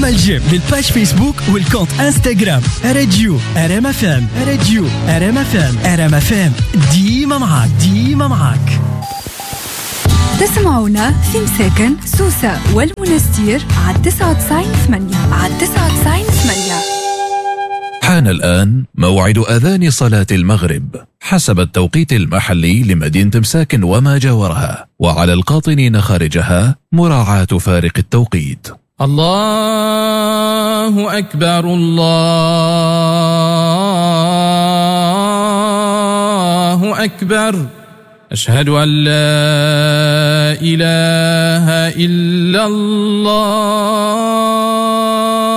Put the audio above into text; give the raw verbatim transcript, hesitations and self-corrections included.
الجيم للباج فيسبوك والكونت انستغرام راديو ار ام اف ام. راديو ار ام اف ام. ار ام اف ام ديما معاك ديما معاك. تسمعونا في مساكن سوسة والمنستير على تسعة وتسعين ثمانية على تسعة وتسعين ثمانية. حان الآن موعد أذان صلاة المغرب حسب التوقيت المحلي لمدينة مساكن وما جاورها، وعلى القاطنين خارجها مراعاة فارق التوقيت. الله أكبر الله أكبر أشهد أن لا إله إلا الله